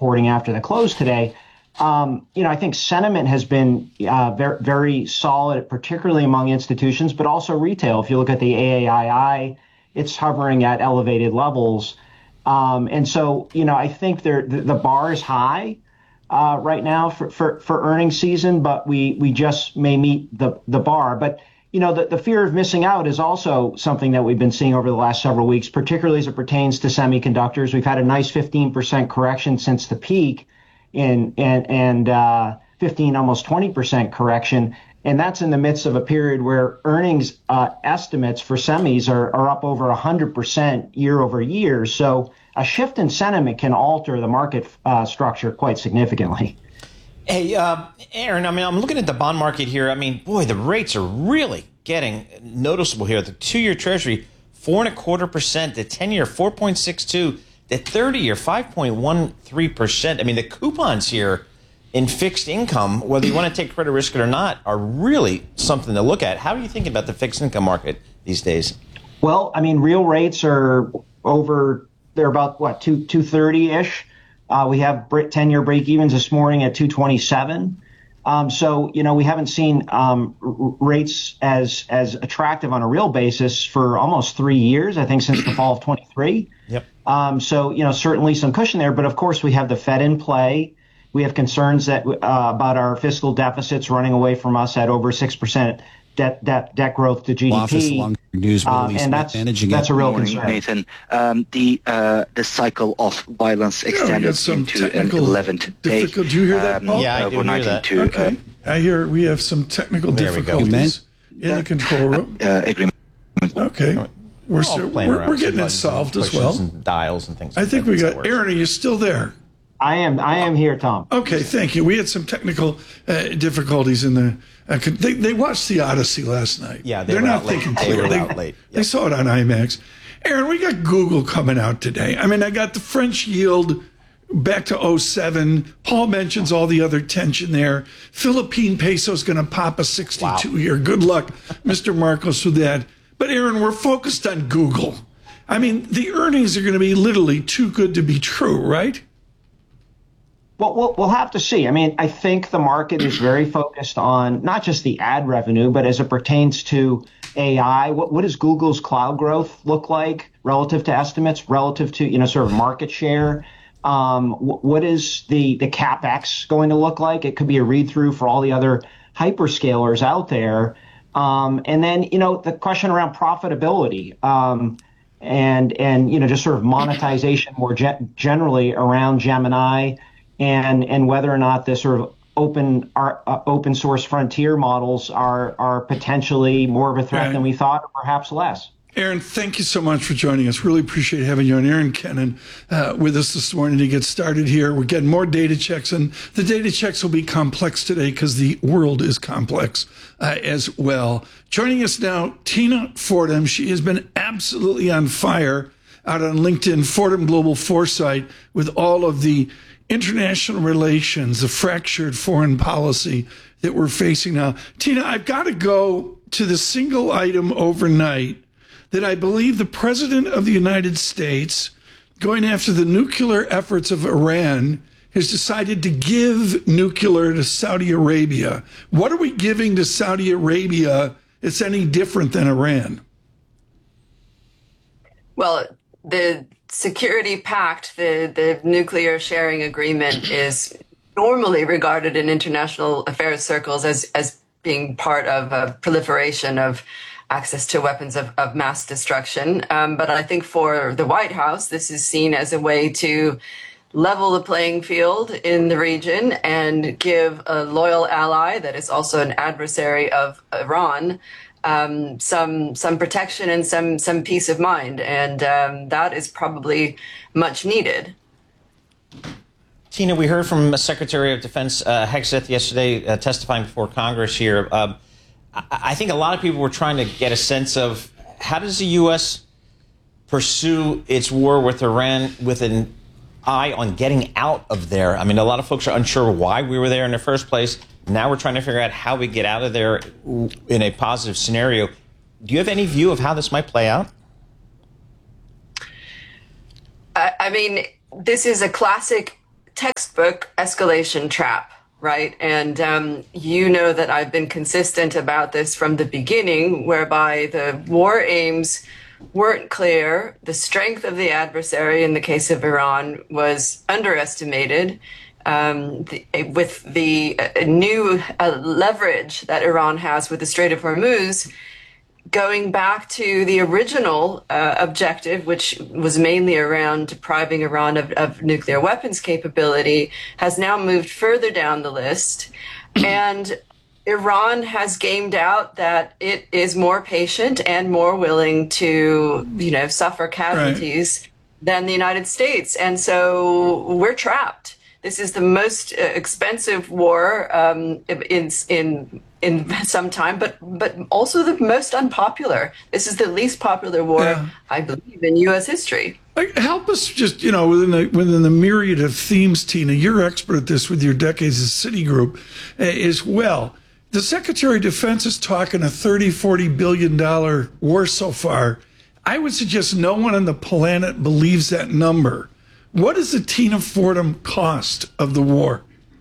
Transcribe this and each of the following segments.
reporting after the close today. I think sentiment has been very, very solid, particularly among institutions, but also retail. If you look at the AAII, it's hovering at elevated levels. And so, I think the bar is high right now for earnings season, but we just may meet the bar. But, the fear of missing out is also something that we've been seeing over the last several weeks, particularly as it pertains to semiconductors. We've had a nice 15% correction since the peak and 15, almost 20% correction. And that's in the midst of a period where earnings estimates for semis are up over 100% year over year. So a shift in sentiment can alter the market structure quite significantly. Hey, Aaron, I'm looking at the bond market here. Boy, the rates are really getting noticeable here. The 2-year Treasury, 4.25%, the 10-year, 4.62%, the 30-year, 5.13%. The coupons here in fixed income, whether you want to take credit risk or not, are really something to look at. How are you thinking about the fixed income market these days? Well, real rates are they're about, 230-ish. We have 10-year break-evens this morning at 227. So, we haven't seen rates as attractive on a real basis for almost 3 years, I think, since the fall of 23. Yep. So, certainly some cushion there. But, of course, we have the Fed in play. We have concerns that about our fiscal deficits running away from us at over 6% debt growth to GDP. News release, and that's a real concern. Nathan, the cycle of violence extended into an 11th day. Do you hear that, Paul? Yeah, I do hear that. Okay. I hear we have some technical difficulties in the control room. Agreement. Okay. We're getting it solved as well. And dials and things. I think we got Aaron. Are you still there? I am here, Tom. Okay, thank you. We had some technical difficulties in the. They watched the Odyssey last night. Yeah, they're not thinking clearly. They were out late. Yep. They saw it on IMAX. Aaron, we got Google coming out today. I got the French yield back to 07. Paul mentions all the other tension there. Philippine peso is going to pop a 62-year. Wow. Good luck, Mr. Marcos, with that. But Aaron, we're focused on Google. The earnings are going to be literally too good to be true, right? Well, we'll have to see. I think the market is very focused on not just the ad revenue, but as it pertains to AI, what does Google's cloud growth look like relative to estimates, relative to, sort of market share? What is the CapEx going to look like? It could be a read-through for all the other hyperscalers out there. And then, the question around profitability and just sort of monetization more generally around Gemini and whether or not the sort of open source frontier models are potentially more of a threat than we thought, or perhaps less. Aaron, thank you so much for joining us. Really appreciate having you on. Aaron Kennan with us this morning to get started here. We're getting more data checks, and the data checks will be complex today because the world is complex as well. Joining us now, Tina Fordham. She has been absolutely on fire out on LinkedIn, Fordham Global Foresight, with all of the international relations, the fractured foreign policy that we're facing now. Tina, I've got to go to the single item overnight that I believe the President of the United States, going after the nuclear efforts of Iran, has decided to give nuclear to Saudi Arabia. What are we giving to Saudi Arabia that's any different than Iran? Well, the Security Pact, the nuclear sharing agreement, is normally regarded in international affairs circles as being part of a proliferation of access to weapons of mass destruction. But I think for the White House, this is seen as a way to level the playing field in the region and give a loyal ally that is also an adversary of Iran some protection and some peace of mind. And that is probably much needed. Tina, we heard from Secretary of Defense Hegseth yesterday testifying before Congress here. I think a lot of people were trying to get a sense of how does the U.S. pursue its war with Iran with an eye on getting out of there? A lot of folks are unsure why we were there in the first place. Now we're trying to figure out how we get out of there in a positive scenario. Do you have any view of how this might play out? This is a classic textbook escalation trap, right? And you know that I've been consistent about this from the beginning, whereby the war aims weren't clear. The strength of the adversary in the case of Iran was underestimated. With the new leverage that Iran has with the Strait of Hormuz, going back to the original objective, which was mainly around depriving Iran of nuclear weapons capability, has now moved further down the list. And Iran has gamed out that it is more patient and more willing to, suffer casualties than the United States. And so we're trapped. This is the most expensive war in some time, but also the most unpopular. This is the least popular war, I believe, in U.S. history. Help us just, within the myriad of themes, Tina, you're expert at this with your decades at Citigroup as well. The Secretary of Defense is talking a $30-40 billion war so far. I would suggest no one on the planet believes that number. What is the Tina Fordham cost of the war?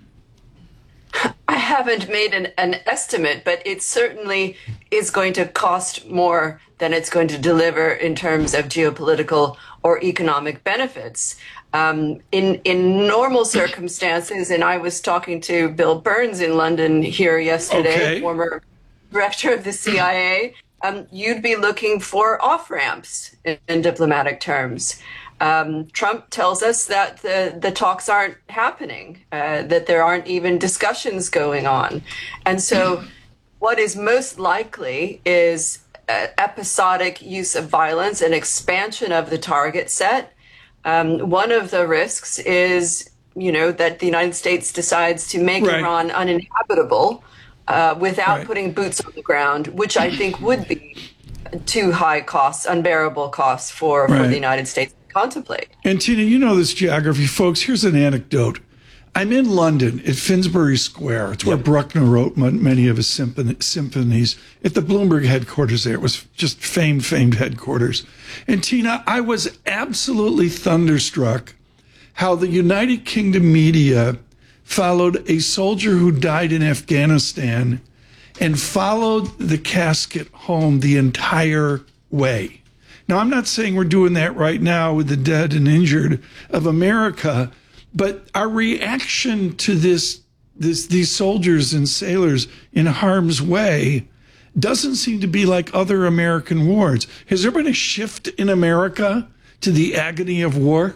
I haven't made an estimate, but it certainly is going to cost more than it's going to deliver in terms of geopolitical or economic benefits. In normal circumstances, and I was talking to Bill Burns in London here yesterday, former director of the CIA, you'd be looking for off-ramps in diplomatic terms. Trump tells us that the talks aren't happening, that there aren't even discussions going on. And so what is most likely is episodic use of violence and expansion of the target set. One of the risks is, that the United States decides to make Iran uninhabitable without putting boots on the ground, which I think would be too high costs, unbearable costs for the United States to contemplate. And Tina, you know this geography, folks. Here's an anecdote. I'm in London at Finsbury Square. It's where Bruckner wrote many of his symphonies. At the Bloomberg headquarters there. It was just famed headquarters. And Tina, I was absolutely thunderstruck how the United Kingdom media followed a soldier who died in Afghanistan and followed the casket home the entire way. Now, I'm not saying we're doing that right now with the dead and injured of America, but our reaction to these soldiers and sailors in harm's way doesn't seem to be like other American wars. Has there been a shift in America to the agony of war?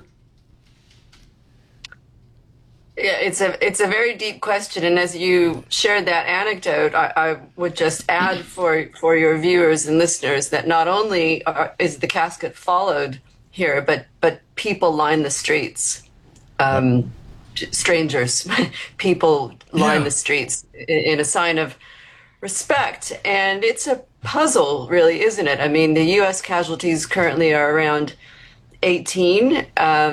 Yeah, it's a very deep question, and as you shared that anecdote, I would just add for your viewers and listeners that not only is the casket followed here, but people line the streets. Strangers, people line the streets in a sign of respect. And it's a puzzle, really, isn't it? I mean, the U.S. casualties currently are around 18.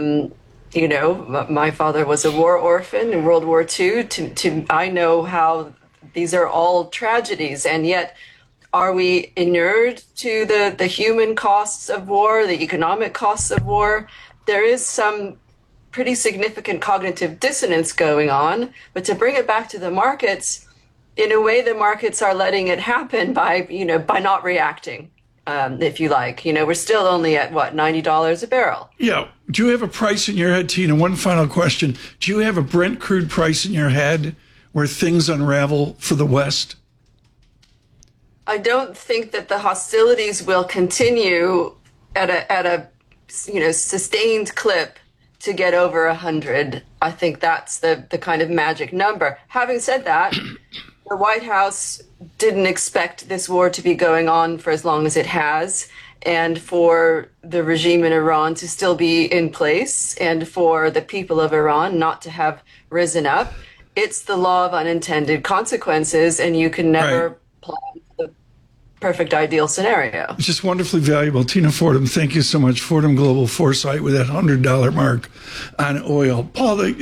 My father was a war orphan in World War II. I know how these are all tragedies. And yet, are we inured to the human costs of war, the economic costs of war? There is some pretty significant cognitive dissonance going on, but to bring it back to the markets, in a way, the markets are letting it happen by not reacting, if you like. We're still only at $90 a barrel. Yeah. Do you have a price in your head, Tina? One final question. Do you have a Brent crude price in your head where things unravel for the West? I don't think that the hostilities will continue at a sustained clip to get over 100. I think that's the kind of magic number. Having said that, the White House didn't expect this war to be going on for as long as it has, and for the regime in Iran to still be in place, and for the people of Iran not to have risen up. It's the law of unintended consequences, and you can never plan the perfect ideal scenario. It's just wonderfully valuable. Tina Fordham, thank you so much. Fordham Global Foresight with that $100 mark on oil. Paul, the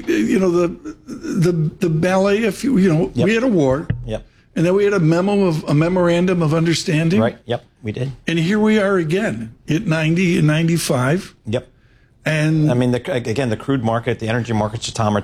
ballet, we had a war. Yep. And then we had a memorandum of understanding. Right. Yep. We did. And here we are again at 90 and 95. Yep. And I mean, again, the crude market, the energy markets, Tom, are